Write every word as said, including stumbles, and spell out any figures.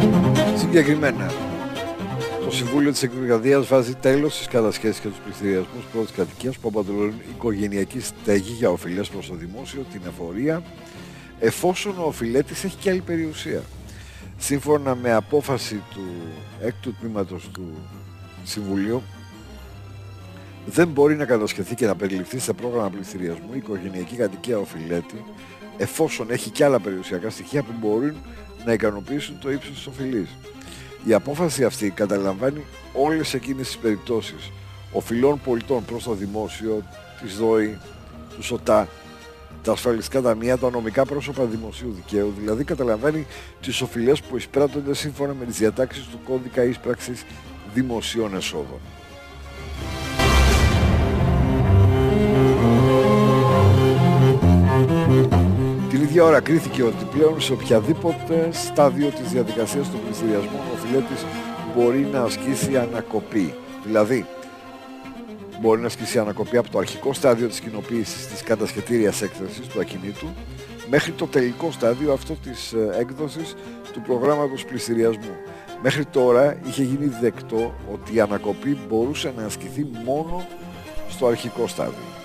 Συγκεκριμένα, το Συμβούλιο της Εκκλησίας βάζει τέλος στις κατασχέσεις και τους πληστηριασμούς πρώτης κατοικίας που αποτελούν οικογενειακή στέγη για οφειλές προς το δημόσιο, την εφορία, εφόσον ο οφειλέτης έχει και άλλη περιουσία. Σύμφωνα με απόφαση του έκτου τμήματος του Συμβουλίου, δεν μπορεί να κατασχεθεί και να περιληφθεί σε πρόγραμμα πληστηριασμού η οικογενειακή κατοικία οφειλέτη, εφόσον έχει και άλλα περιουσιακά στοιχεία που μπορούν να ικανοποιήσουν το ύψος της οφειλής. Η απόφαση αυτή καταλαμβάνει όλες εκείνες τις περιπτώσεις οφειλών πολιτών προς το δημόσιο, της ΔΟΗ, του ΣΟΤΑ, τα ασφαλιστικά ταμεία, τα νομικά πρόσωπα δημοσίου δικαίου, δηλαδή καταλαμβάνει τις οφειλές που εισπράττονται σύμφωνα με τις διατάξεις του κώδικα ίσπραξης δημοσίων εσόδων. Την ίδια ώρα κρίθηκε ότι πλέον σε οποιαδήποτε στάδιο της διαδικασίας του πληστηριασμού ο οφειλέτης μπορεί να ασκήσει ανακοπή. Δηλαδή, μπορεί να ασκήσει ανακοπή από το αρχικό στάδιο της κοινοποίησης της κατασχετήριας έκθεσης του ακινήτου μέχρι το τελικό στάδιο αυτό της έκδοσης του προγράμματος πληστηριασμού. Μέχρι τώρα είχε γίνει δεκτό ότι η ανακοπή μπορούσε να ασκηθεί μόνο στο αρχικό στάδιο.